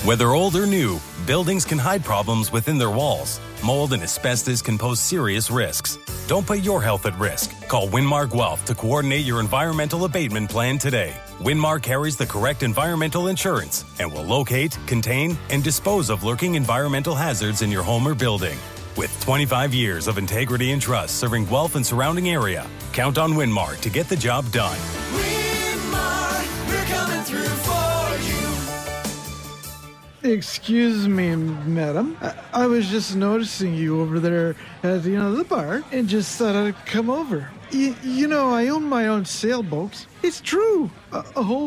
Whether old or new, buildings can hide problems within their walls. Mold and asbestos can pose serious risks. Don't put your health at risk. Call Winmar Guelph to coordinate your environmental abatement plan today. Winmar carries the correct environmental insurance and will locate, contain, and dispose of lurking environmental hazards in your home or building. With 25 years of integrity and trust serving Guelph and surrounding area, count on Winmar to get the job done. Winmar, we're coming through for you. Excuse me, madam. I was just noticing you over there at the bar and just thought I'd come over. I own my own sailboats. It's true. A whole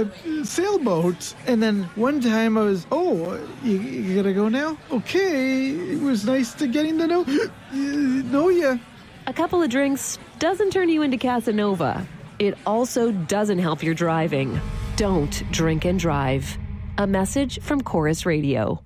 sailboat. And then one time I was, you gotta go now? Okay, it was nice to getting to know you. A couple of drinks doesn't turn you into Casanova. It also doesn't help your driving. Don't drink and drive. A message from Chorus Radio.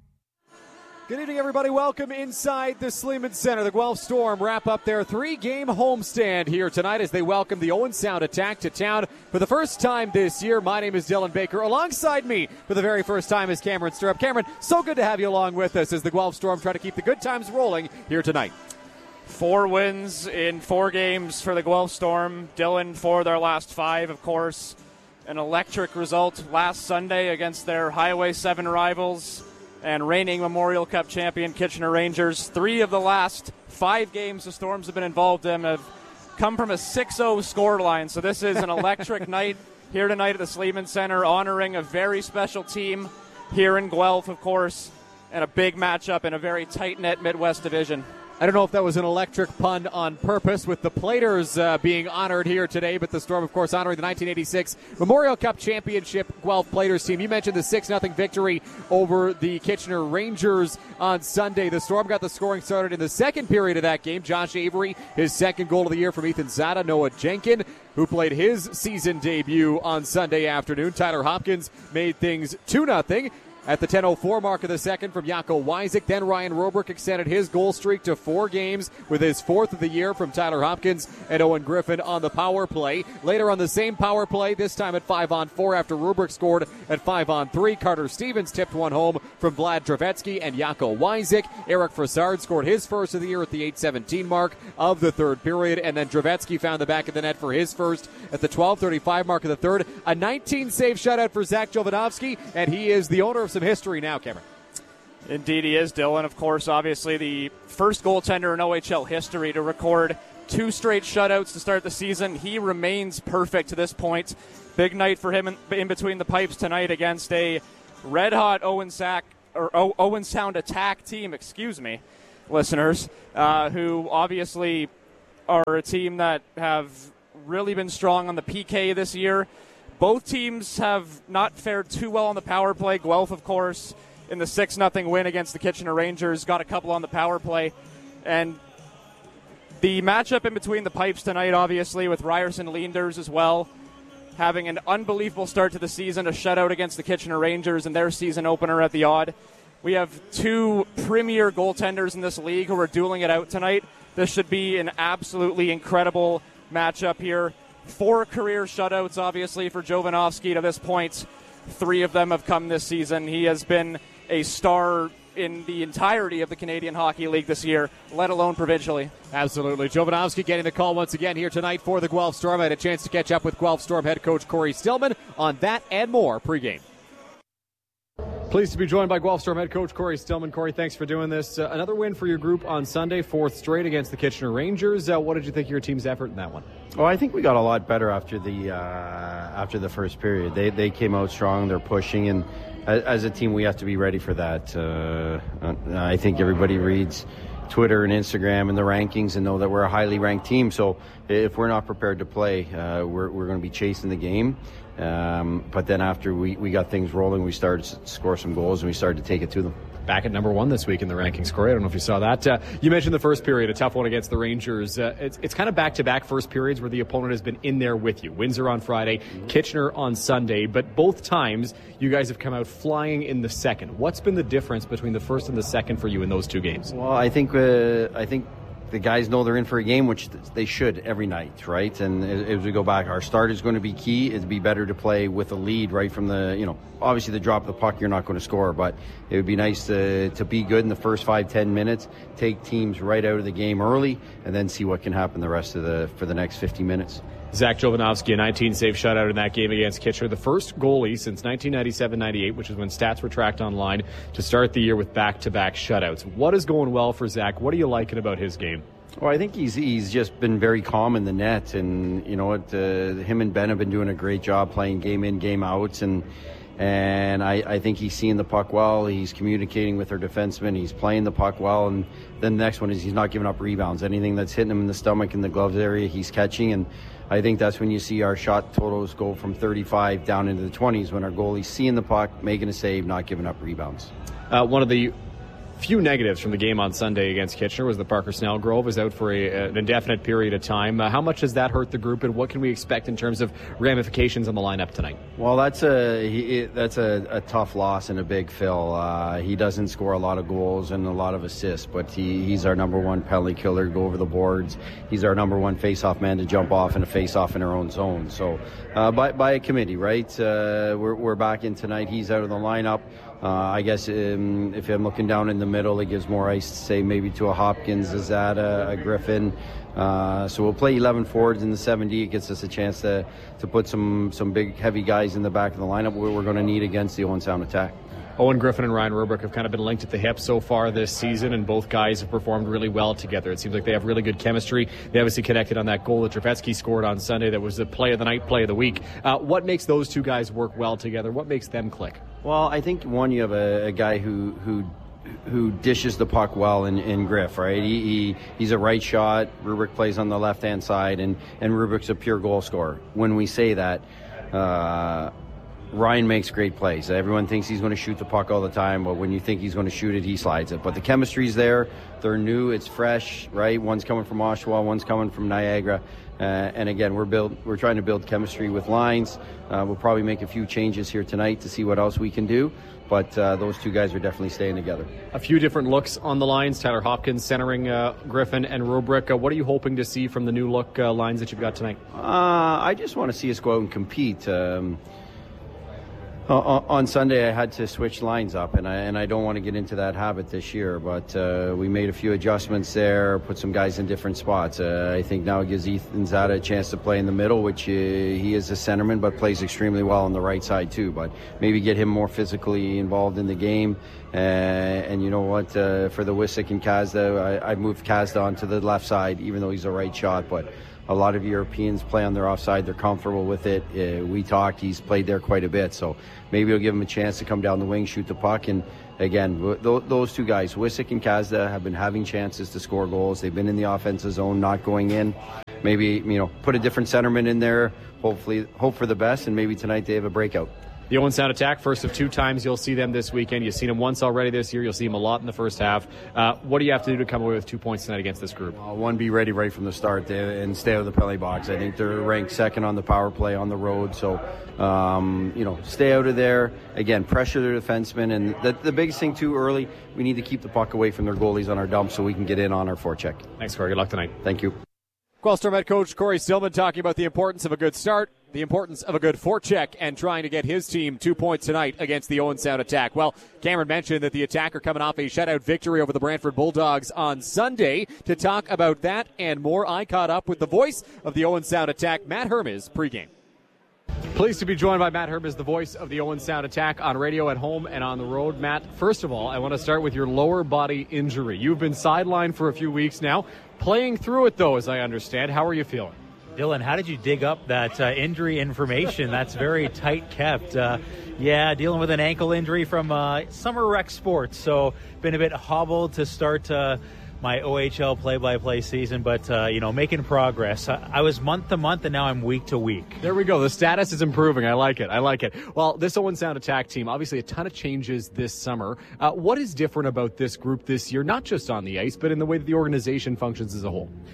Good evening, everybody. Welcome inside the Sleeman Center. The Guelph Storm wrap up their 3-game homestand here tonight as they welcome the Owen Sound Attack to town for the first time this year. My name is Dylan Baker. Alongside me for the very first time is Cameron Stirrup. Cameron, so good to have you along with us as the Guelph Storm try to keep the good times rolling here tonight. 4 wins in 4 games for the Guelph Storm. Dylan for their last 5, of course. An electric result last Sunday against their Highway 7 rivals and reigning Memorial Cup champion Kitchener Rangers. 3 of the last 5 games the Storms have been involved in have come from a 6-0 scoreline. So this is an electric night here tonight at the Sleeman Center, honoring a very special team here in Guelph, of course, and a big matchup in a very tight-knit Midwest division. I don't know if that was an electric pun on purpose with the Platers being honored here today, but the Storm, of course, honoring the 1986 Memorial Cup Championship Guelph Platers team. You mentioned the 6-0 victory over the Kitchener Rangers on Sunday. The Storm got the scoring started in the second period of that game. Josh Avery, his second goal of the year from Ethan Zada. Noah Jenkin, who played his season debut on Sunday afternoon. Tyler Hopkins made things 2-0. At the 10:04 mark of the second from Jaco Wyzik. Then Ryan Robrick extended his goal streak to 4 games with his 4th of the year from Tyler Hopkins and Owen Griffin on the power play. Later on the same power play, this time at 5-on-4 after Robrick scored at 5-on-3. Carter Stevens tipped one home from Vlad Dravetsky and Jaco Wyzik. Eric Frassard scored his first of the year at the 8:17 mark of the third period. And then Dravetsky found the back of the net for his first at the 12:35 mark of the third. A 19-save shutout for Zach Jovanovski, and he is the owner of some history now, Cameron. Indeed he is, Dylan. Of course, obviously the first goaltender in OHL history to record 2 straight shutouts to start the season. He remains perfect to this point. Big night for him in between the pipes tonight against a red-hot Owen Sound Attack team, listeners, who obviously are a team that have really been strong on the PK this year. Both teams have not fared too well on the power play. Guelph, of course, in the 6-0 win against the Kitchener Rangers, got a couple on the power play. And the matchup in between the pipes tonight, obviously, with Ryerson Leanders as well, having an unbelievable start to the season, a shutout against the Kitchener Rangers in their season opener at the Odd. We have 2 premier goaltenders in this league who are dueling it out tonight. This should be an absolutely incredible matchup here. 4 career shutouts, obviously, for Jovanovski to this point. 3 of them have come this season. He has been a star in the entirety of the Canadian Hockey League this year, let alone provincially. Absolutely. Jovanovski getting the call once again here tonight for the Guelph Storm. I had a chance to catch up with Guelph Storm head coach Corey Stillman on that and more pregame. Pleased to be joined by Guelph Storm head coach Corey Stillman. Corey, thanks for doing this. Another win for your group on Sunday, 4th straight against the Kitchener Rangers. What did you think of your team's effort in that one? Well, I think we got a lot better after the first period. They came out strong. They're pushing, and as a team, we have to be ready for that. I think everybody reads Twitter and Instagram and the rankings and know that we're a highly ranked team. So if we're not prepared to play, we're going to be chasing the game. But then after we got things rolling, we started to score some goals and we started to take it to them. Back at number 1 this week in the rankings, Corey. I don't know if you saw that. You mentioned the first period, a tough one against the Rangers. It's kind of back-to-back first periods where the opponent has been in there with you. Windsor on Friday, Kitchener on Sunday, but both times you guys have come out flying in the second. What's been the difference between the first and the second for you in those 2 games? Well, I think the the guys know they're in for a game, which they should every night, right? And as we go back, our start is going to be key. It'd be better to play with a lead right from the, obviously the drop of the puck, you're not going to score, but it would be nice to be good in the first 5-10 minutes, take teams right out of the game early, and then see what can happen for the next 50 minutes. Zach Jovanovski, a 19-save shutout in that game against Kitchener. The first goalie since 1997-98, which is when stats were tracked online, to start the year with back-to-back shutouts. What is going well for Zach? What are you liking about his game? Well, I think he's just been very calm in the net, and you know what, him and Ben have been doing a great job playing game in, game out, and I think he's seeing the puck well. He's communicating with our defensemen. He's playing the puck well, and then the next one is he's not giving up rebounds. Anything that's hitting him in the stomach, in the gloves area, he's catching, and I think that's when you see our shot totals go from 35 down into the 20s, when our goalie's seeing the puck, making a save, not giving up rebounds. One of the few negatives from the game on Sunday against Kitchener was that Parker Snellgrove is out for an indefinite period of time. How much does that hurt the group, and what can we expect in terms of ramifications on the lineup tonight? Well, that's a tough loss and a big fill. He doesn't score a lot of goals and a lot of assists, but he's our number one penalty killer to go over the boards. He's our number one face-off man to jump off in a face-off in our own zone. So by a committee, right? We're back in tonight. He's out of the lineup. I guess if I'm looking down in the middle, it gives more ice, say maybe to a Hopkins, a Zada, a Griffin. So we'll play 11 forwards in the 7D. It gets us a chance to put some big, heavy guys in the back of the lineup where we're going to need against the Owen Sound attack. Owen Griffin and Ryan Rubrick have kind of been linked at the hip so far this season, and both guys have performed really well together. It seems like they have really good chemistry. They obviously connected on that goal that Trafetsky scored on Sunday. That was the play of the night, play of the week. What makes those two guys work well together? What makes them click? Well, I think, one, you have a guy who dishes the puck well in Griff, right? He's a right shot. Rubrick plays on the left-hand side, and Rubrick's a pure goal scorer. When we say that, Ryan makes great plays. Everyone thinks he's going to shoot the puck all the time, but when you think he's going to shoot it, he slides it. But the chemistry's there. They're new. It's fresh, right? One's coming from Oshawa, one's coming from Niagara. And again, we're trying to build chemistry with lines. We'll probably make a few changes here tonight to see what else we can do. But those two guys are definitely staying together. A few different looks on the lines. Tyler Hopkins centering Griffin and Rubrick. What are you hoping to see from the new look lines that you've got tonight? I just want to see us go out and compete. On Sunday, I had to switch lines up, and I don't want to get into that habit this year, but we made a few adjustments there, put some guys in different spots. I think now it gives Ethan Zada a chance to play in the middle, which he is a centerman, but plays extremely well on the right side too. But maybe get him more physically involved in the game. And you know what, for the Wisik and Kazda, I moved Kazda onto the left side, even though he's a right shot, but a lot of Europeans play on their offside. They're comfortable with it. We talked. He's played there quite a bit. So maybe we'll give him a chance to come down the wing, shoot the puck. And again, those two guys, Wisik and Kazda, have been having chances to score goals. They've been in the offensive zone, not going in. Maybe, put a different centerman in there. Hopefully, hope for the best. And maybe tonight they have a breakout. The Owen Sound attack, first of two times you'll see them this weekend. You've seen them once already this year. You'll see them a lot in the first half. What do you have to do to come away with 2 points tonight against this group? One, be ready right from the start and stay out of the penalty box. I think they're ranked second on the power play on the road. So, stay out of there. Again, pressure their defensemen. And the biggest thing, too, early, we need to keep the puck away from their goalies on our dump so we can get in on our forecheck. Thanks, Corey. Good luck tonight. Thank you. Guelph Storm head coach Corey Stillman talking about the importance of a good start, the importance of a good forecheck, and trying to get his team 2 points tonight against the Owen Sound attack. Well, Cameron mentioned that the Attack are coming off a shutout victory over the Brantford Bulldogs on Sunday. To talk about that and more, I caught up with the voice of the Owen Sound attack, Matt Hermes, pregame. Pleased to be joined by Matt Hermes, the voice of the Owen Sound attack on radio, at home, and on the road. Matt, first of all, I want to start with your lower body injury. You've been sidelined for a few weeks now. Playing through it, though, as I understand. How are you feeling? Dylan, how did you dig up that injury information? That's very tight kept. Dealing with an ankle injury from summer rec sports, so been a bit hobbled to start my OHL play-by-play season, but making progress. I was month to month, and now I'm week to week. There we go. The status is improving. I like it. Well, this Owen Sound attack team, obviously a ton of changes this summer. What is different about this group this year, not just on the ice, but in the way that the organization functions as a whole?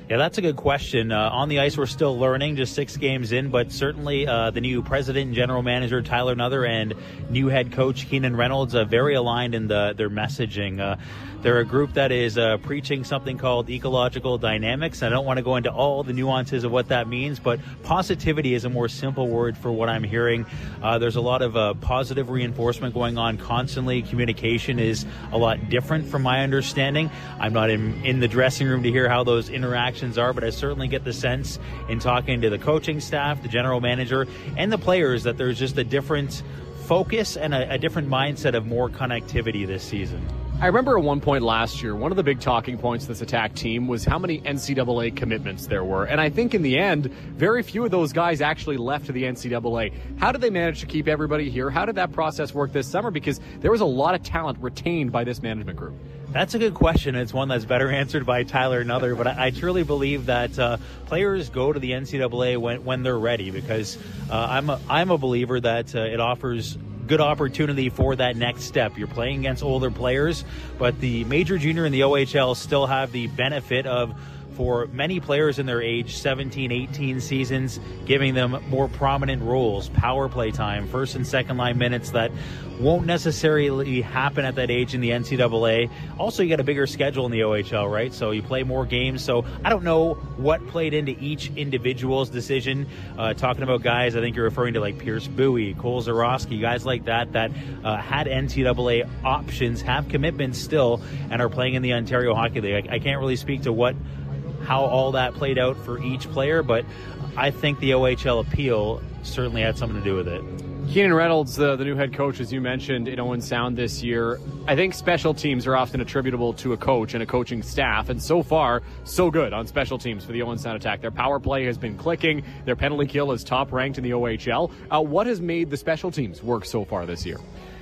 Yeah, that's a good question. On the ice, we're still learning, just 6 games in, but certainly the new president and general manager, Tyler Nuther, and new head coach, Keenan Reynolds, very aligned in their messaging. They're a group that is preaching something called ecological dynamics. I don't want to go into all the nuances of what that means, but positivity is a more simple word for what I'm hearing. There's a lot of positive reinforcement going on constantly. Communication is a lot different from my understanding. I'm not in the dressing room to hear how those interactions are, but I certainly get the sense in talking to the coaching staff, the general manager, and the players that there's just a different focus and a different mindset of more connectivity this season. I remember at one point last year, one of the big talking points of this attack team was how many NCAA commitments there were. And I think in the end, very few of those guys actually left to the NCAA. How did they manage to keep everybody here? How did that process work this summer? Because there was a lot of talent retained by this management group. That's a good question. It's one that's better answered by Tyler Nuther, but I truly believe that players go to the NCAA when they're ready, because I'm a believer that it offers good opportunity for that next step. You're playing against older players, but the major, junior, and the OHL still have the benefit of, for many players in their age 17, 18 seasons, giving them more prominent roles, power play time, first and second line minutes that won't necessarily happen at that age in the NCAA. Also, you get a bigger schedule in the OHL, right? So you play more games. So I don't know what played into each individual's decision. Talking about guys, I think you're referring to like Pierce Buoy, Cole Zarowski, guys like that had NCAA options, have commitments still, and are playing in the Ontario Hockey League. I can't really speak to how all that played out for each player, but I think the OHL appeal certainly had something to do with it. Keenan Reynolds, the new head coach, as you mentioned, in Owen Sound this year. I think special teams are often attributable to a coach and a coaching staff, and so far, so good on special teams for the Owen Sound attack. Their power play has been clicking. Their penalty kill is top ranked in the OHL. What has made the special teams work so far this year?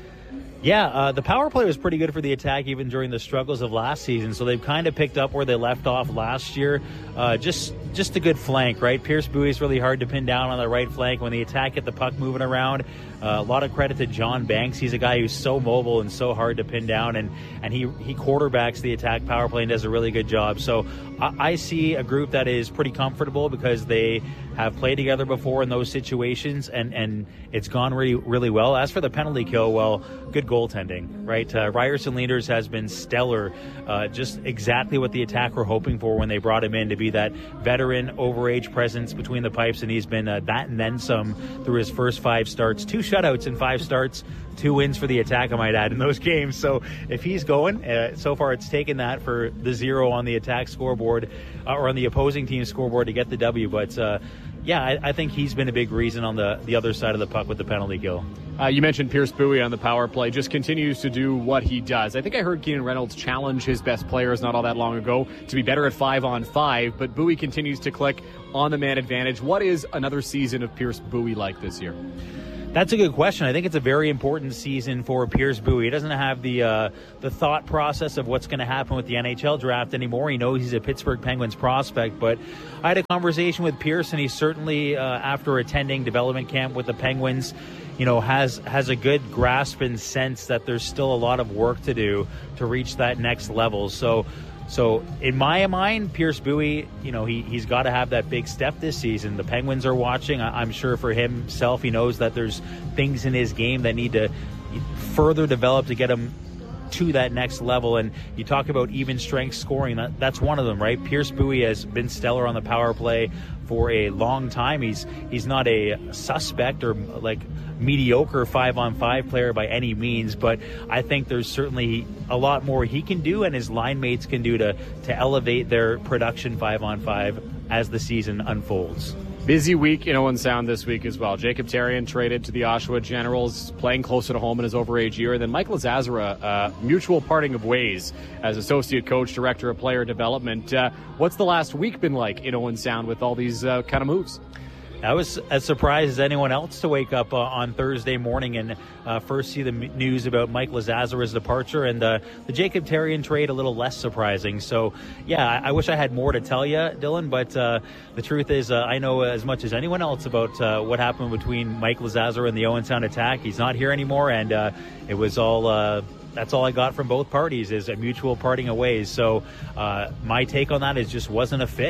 Yeah, the power play was pretty good for the attack even during the struggles of last season, so they've kind of picked up where they left off last year. Just a good flank, right? Pierce Buoy is really hard to pin down on the right flank when the attack get the puck moving around. A lot of credit to John Banks. He's a guy who's so mobile and so hard to pin down, and he quarterbacks the attack power play and does a really good job. So I see a group that is pretty comfortable because they have played together before in those situations, and it's gone really, really well. As for the penalty kill, well, good goaltending, right? Ryerson Leaders has been stellar, just exactly what the attack were hoping for when they brought him in, to be that veteran overage presence between the pipes, and he's been that and then some through his first 5 starts. 2 shutouts in 5 starts, 2 wins for the attack, I might add, in those games. So if he's going, so far it's taken that for the 0 on the attack scoreboard or on the opposing team's scoreboard to get the W. But yeah, I think he's been a big reason on the other side of the puck with the penalty kill. You mentioned Pierce Buoy on the power play, just continues to do what he does. I think I heard Keenan Reynolds challenge his best players not all that long ago to be better at 5-on-5, but Buoy continues to click on the man advantage. What is another season of Pierce Buoy like this year? That's a good question. I think it's a very important season for Pierce Buoy. He doesn't have the thought process of what's going to happen with the NHL draft anymore. He knows he's a Pittsburgh Penguins prospect, but I had a conversation with Pierce, and he certainly, after attending development camp with the Penguins, has a good grasp and sense that there's still a lot of work to do to reach that next level. So in my mind, Pierce Buoy, he's got to have that big step this season. The Penguins are watching. I'm sure for himself, he knows that there's things in his game that need to further develop to get him to that next level. And you talk about even strength scoring, that's one of them, right? Pierce Buoy has been stellar on the power play for a long time. He's not a suspect or like mediocre 5-on-5 player by any means, but I think there's certainly a lot more he can do and his line mates can do to elevate their production 5-on-5 as the season unfolds. Busy week in Owen Sound this week as well. Jacob Therrien traded to the Oshawa Generals, playing closer to home in his overage year. And then Michael Zazara, mutual parting of ways as associate coach, director of player development. What's the last week been like in Owen Sound with all these kind of moves? I was as surprised as anyone else to wake up on Thursday morning and first see the news about Mike Lazara's departure, and the Jacob Therrien trade a little less surprising. So, yeah, I wish I had more to tell you, Dylan, but the truth is I know as much as anyone else about what happened between Mike Lazara and the Owen Sound attack. He's not here anymore, and it was all... that's all I got from both parties, is a mutual parting of ways. So my take on that is just wasn't a fit.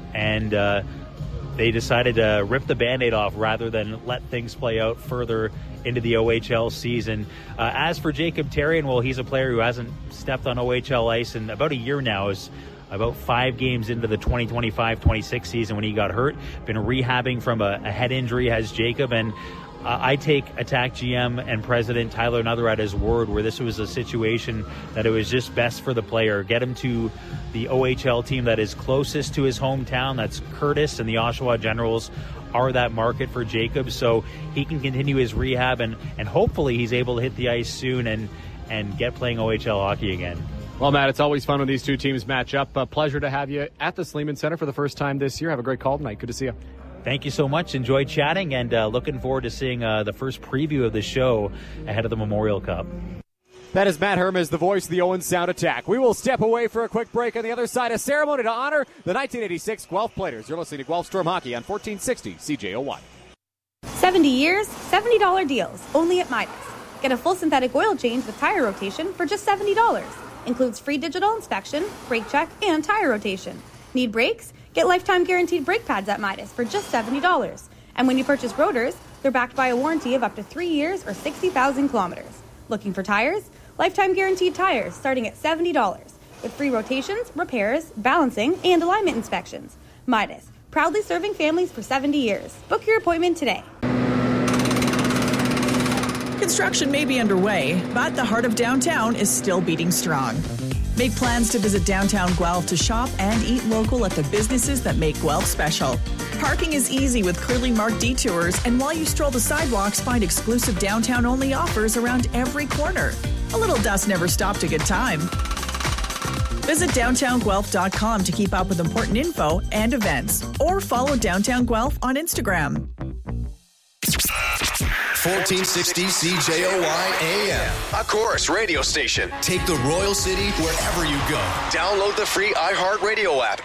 and they decided to rip the Band-Aid off rather than let things play out further into the OHL season. As for Jacob Therrien, well, he's a player who hasn't stepped on OHL ice in about a year now. Is about 5 games into the 2025-26 season when he got hurt. Been rehabbing from a head injury, has Jacob, and I take Attack GM and President Tyler Nuther at his word where this was a situation that it was just best for the player. Get him to the OHL team that is closest to his hometown. That's Curtis, and the Oshawa Generals are that market for Jacob, so he can continue his rehab and hopefully he's able to hit the ice soon and get playing OHL hockey again. Well, Matt, it's always fun when these two teams match up. A pleasure to have you at the Sleeman Center for the first time this year. Have a great call tonight. Good to see you. Thank you so much. Enjoyed chatting, and looking forward to seeing the first preview of the show ahead of the Memorial Cup. That is Matt Hermes, the voice of the Owen Sound Attack. We will step away for a quick break. On the other side, a ceremony to honor the 1986 Guelph Platers. You're listening to Guelph Storm Hockey on 1460 CJOY. 70 years, $70 deals, only at Midas. Get a full synthetic oil change with tire rotation for just $70. Includes free digital inspection, brake check, and tire rotation. Need brakes? Get lifetime guaranteed brake pads at Midas for just $70. And when you purchase rotors, they're backed by a warranty of up to 3 years or 60,000 kilometers. Looking for tires? Lifetime guaranteed tires starting at $70. With free rotations, repairs, balancing, and alignment inspections. Midas, proudly serving families for 70 years. Book your appointment today. Construction may be underway, but the heart of downtown is still beating strong. Make plans to visit downtown Guelph to shop and eat local at the businesses that make Guelph special. Parking is easy with clearly marked detours, and while you stroll the sidewalks, find exclusive downtown-only offers around every corner. A little dust never stopped a good time. Visit downtownguelph.com to keep up with important info and events, or follow Downtown Guelph on Instagram. 1460 CJOY AM, a Chorus radio station. Take the Royal City wherever you go. Download the free iHeartRadio app.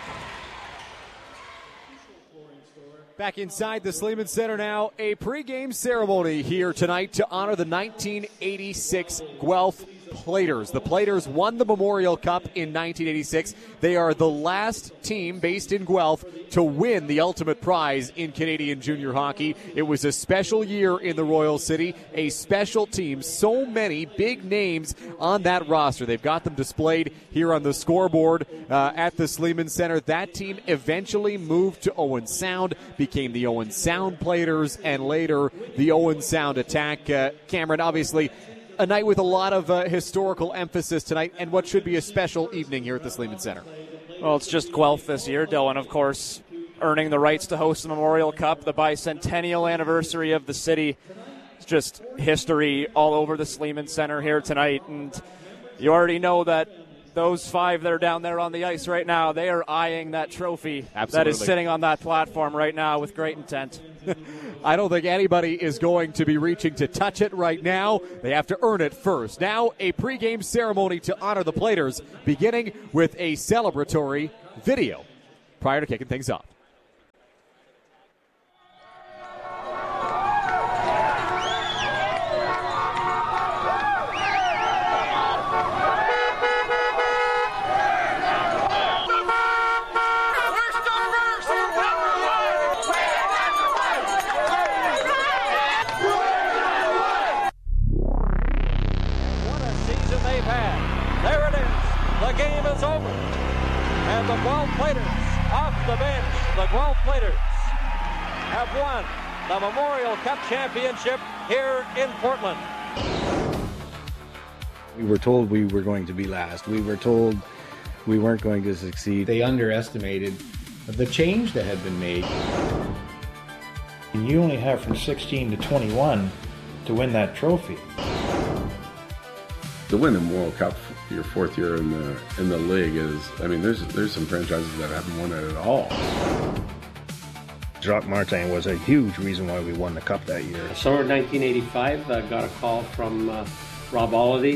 Back inside the Sleeman Center now, a pregame ceremony here tonight to honor the 1986 Guelph Platers. The Platers won the Memorial Cup in 1986. They are the last team based in Guelph to win the ultimate prize in Canadian junior hockey. It was a special year in the Royal City, a special team. So many big names on that roster. They've got them displayed here on the scoreboard at the Sleeman Center. That team eventually moved to Owen Sound, became the Owen Sound Platers, and later the Owen Sound Attack. Cameron, obviously, a night with a lot of historical emphasis tonight, and what should be a special evening here at the Sleeman Center. Well, it's just Guelph this year, Dylan, of course, earning the rights to host the Memorial Cup, the bicentennial anniversary of the city. It's just history all over the Sleeman Center here tonight, and you already know that those 5 that are down there on the ice right now, they are eyeing that trophy. Absolutely. That is sitting on that platform right now with great intent. I don't think anybody is going to be reaching to touch it right now. They have to earn it first. Now, a pregame ceremony to honor the Platers, beginning with a celebratory video prior to kicking things off. The Guelph Platers off the bench. The Guelph Platers have won the Memorial Cup Championship here in Portland. We were told we were going to be last. We were told we weren't going to succeed. They underestimated the change that had been made. You only have from 16 to 21 to win that trophy. To win the Memorial Cup your 4th year in the league is, I mean, there's some franchises that haven't won it at all. Jacques Martin was a huge reason why we won the Cup that year. Summer of 1985, got a call from Rob Holiday.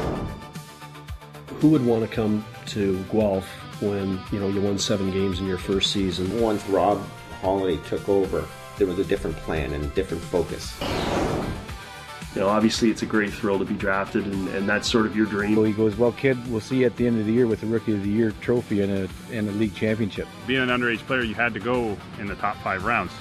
Who would want to come to Guelph when, you won 7 games in your first season? Once Rob Holiday took over, there was a different plan and a different focus. obviously it's a great thrill to be drafted, and that's sort of your dream. So he goes, well, kid, we'll see you at the end of the year with the Rookie of the Year trophy and a league championship. Being an underage player, you had to go in the top 5 rounds.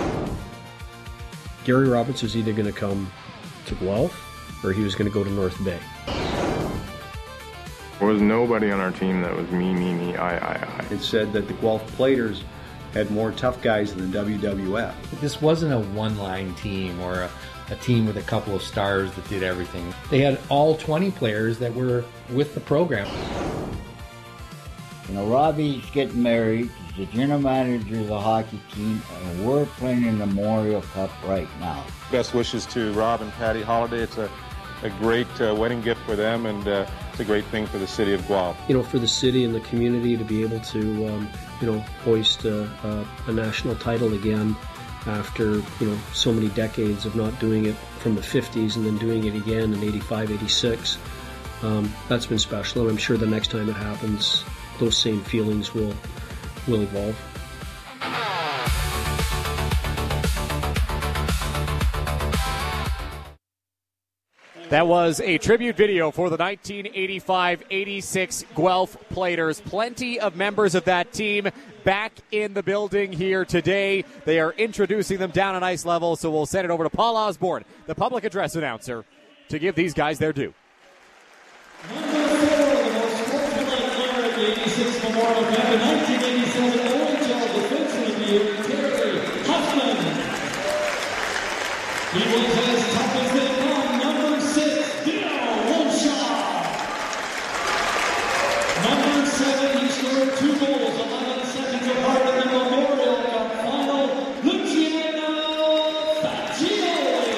Gary Roberts was either going to come to Guelph or he was going to go to North Bay. There was nobody on our team that was me, I. It said that the Guelph Platers had more tough guys than the WWF. This wasn't a one-line team or a team with a couple of stars that did everything. They had all 20 players that were with the program. Robbie's getting married. He's the general manager of the hockey team, and we're playing in the Memorial Cup right now. Best wishes to Rob and Patty Holiday. It's a great wedding gift for them, and it's a great thing for the city of Guelph. For the city and the community to be able to, hoist a national title again after, so many decades of not doing it from the 50s and then doing it again in 85, 86. That's been special, and I'm sure the next time it happens, those same feelings will evolve. That was a tribute video for the 1985-86 Guelph Platers. Plenty of members of that team back in the building here today. They are introducing them down on ice level, so we'll send it over to Paul Osborne, the public address announcer, to give these guys their due. Memorial Cup in 1987 OHL Defenseman of the Year, Terry Huffman. He was as tough as they come, number 6, Dale Wolshaw. Number 7, he scored 2 goals 11 seconds apart in the Memorial Cup final, Luciano Faccioli.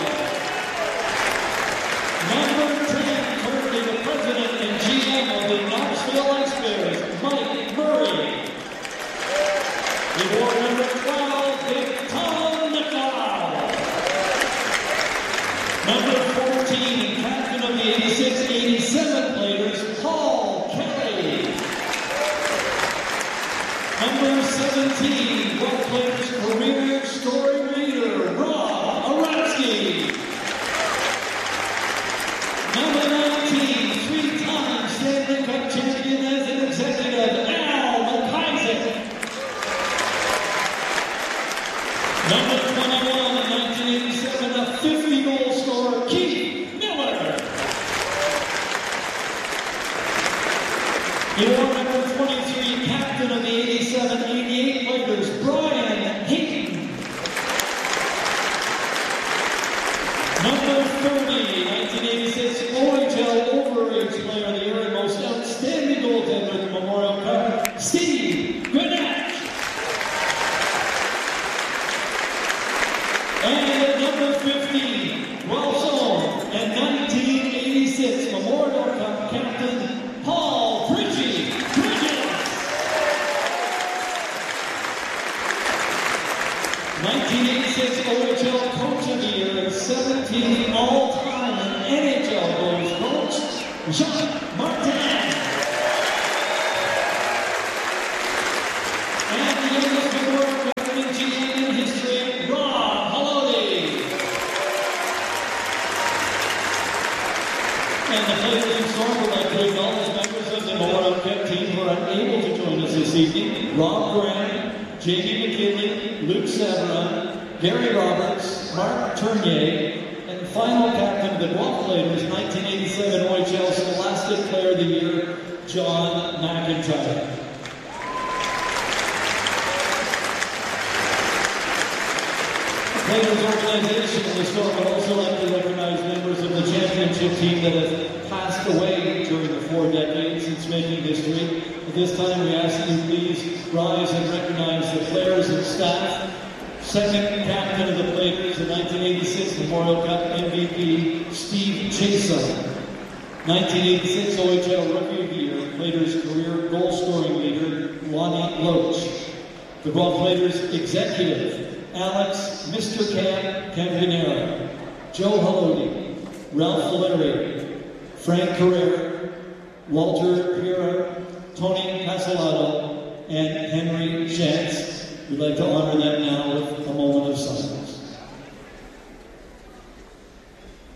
Number 10, currently the president and GM of the Knoxville Ice Bears, Mike Murray. He wore number 12, Dick Tom McDowell. Number 14, captain of the 86-87 Platers, Paul Kelly. Number 17, Guelph Platers career story leader, Rob Aratsky. Number 19, 3-time Stanley Cup champion as an executive, Al McIsaac. Number 21 in 1987, a 50-goal scorer, Keith Miller. He wore number 23, captain of the 87-88 Lakers, Brian Hayden. Number 30, 1986 OHL Overage Player of the Year and most outstanding goaltender at the Memorial Cup, Steve Gwinnett. And at number 15, Guelph's own and 1986 Memorial Cup captain, Paul Bridges. 1986 OHL Coach of the Year and 17 all-time NHL goals coach, Jean Martin. And the youngest Memorial Cup GM in history, Rob Haloti. And the Platers and Storm would like to acknowledge members of the Memorial Cup team who are unable to join us this evening. Rob Graham, Jamie McKinley, Luke Severin, Gary Roberts, Mark Tournier, and final captain of the Guelph Platers 1987 OHL Scholastic Player of the Year, John McIntyre. The Platers organization and the Storm would also like to recognize members of the championship team that have passed away during the 4 decades since making history. At this time, we ask that you please rise and recognize the players and staff. Second captain of the Platers, the 1986 Memorial Cup MVP, Steve Chason. 1986 OHL Rookie of the Year, Platers career goal-scoring leader, Lonnie Loach. The Guelph Platers executive, Alex Mr. Campanera, Joe Haloti, Ralph Valeri, Frank Carrera, Walter Pira, Tony Castellato, and Henry Shantz. We'd like to honor them now with a moment of silence.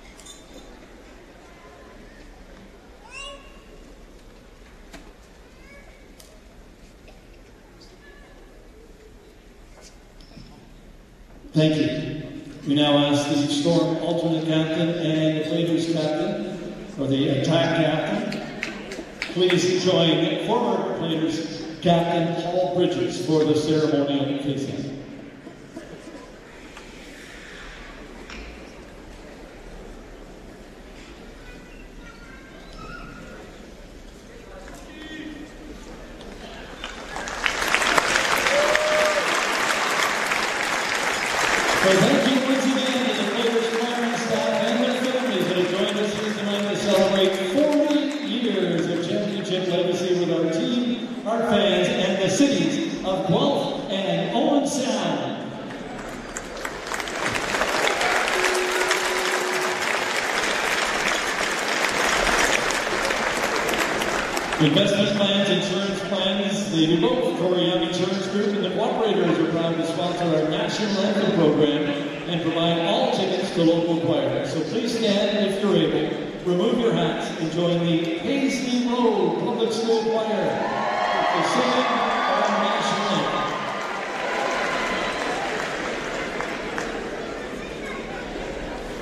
Thank you. We now ask the Storm alternate captain and the Flaters captain, or the attack captain. Please join former Flaters captain Paul Bridges for the ceremonial facing. So thank you once again to the Flaters players, staff, and their families that have joined us here tonight to celebrate 40 years of championship legacy with our team, our fans, and the cities of Guelph and Owen Sound. Investment plans, insurance plans, the Remote Corey Young Insurance Group and the Cooperators are proud to sponsor our National Anthem program and provide all tickets to local choirs. So please stand if you're able, remove your hats, and join the Paisley Road Public School Choir with the singing of our national